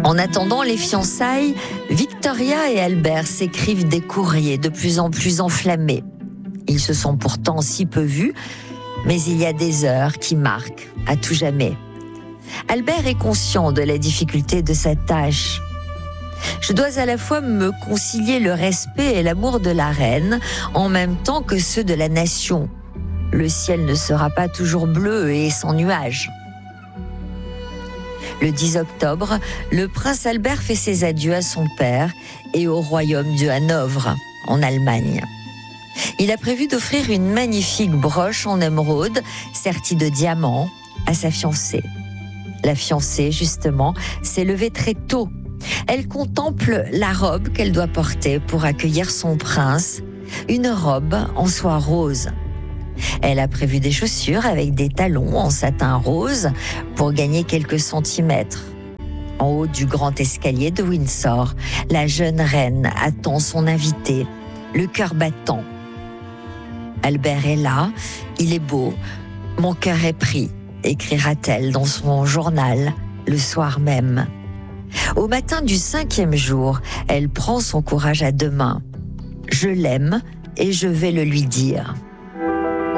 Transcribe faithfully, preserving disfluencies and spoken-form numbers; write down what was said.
En attendant les fiançailles, Victoria et Albert s'écrivent des courriers de plus en plus enflammés. Ils se sont pourtant si peu vus, mais il y a des heures qui marquent à tout jamais. Albert est conscient de la difficulté de sa tâche. Je dois à la fois me concilier le respect et l'amour de la reine, en même temps que ceux de la nation. Le ciel ne sera pas toujours bleu et sans nuages. Le dix octobre, le prince Albert fait ses adieux à son père et au royaume de Hanovre, en Allemagne. Il a prévu d'offrir une magnifique broche en émeraude, sertie de diamants, à sa fiancée. La fiancée, justement, s'est levée très tôt. Elle contemple la robe qu'elle doit porter pour accueillir son prince, une robe en soie rose. Elle a prévu des chaussures avec des talons en satin rose pour gagner quelques centimètres. En haut du grand escalier de Windsor, la jeune reine attend son invité, le cœur battant. Albert est là, il est beau, mon cœur est pris, écrira-t-elle dans son journal le soir même. Au matin du cinquième jour, elle prend son courage à deux mains. Je l'aime et je vais le lui dire.